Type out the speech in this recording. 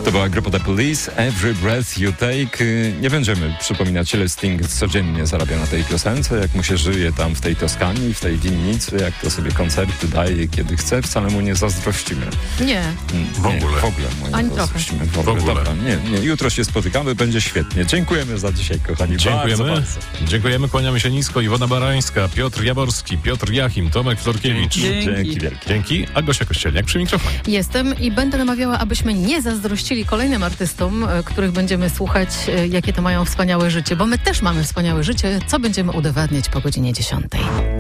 To była grupa The Police, Every Breath You Take. Nie będziemy przypominać, ile Sting codziennie zarabia na tej piosence, jak mu się żyje tam w tej Toskanii, w tej winnicy, jak to sobie koncerty daje, kiedy chce. Wcale mu nie zazdrościmy. Nie. W ogóle mu nie Ani zazdrościmy. trochę. W ogóle. Dobra, nie. Jutro się spotykamy, będzie świetnie. Dziękujemy za dzisiaj, kochani. Dziękujemy. Bardzo. Dziękujemy, kłaniamy się nisko. Iwona Barańska, Piotr Jaworski, Piotr Jachim, Tomek Florkiewicz. Dzięki wielkie. Dzięki, a Gosia Kościelniak przy mikrofonie. Jestem i będę namawiała, abyśmy nie zazdrościli kolejnym artystom, których będziemy słuchać, jakie to mają wspaniałe życie, bo my też mamy wspaniałe życie, co będziemy udowadniać po godzinie 10.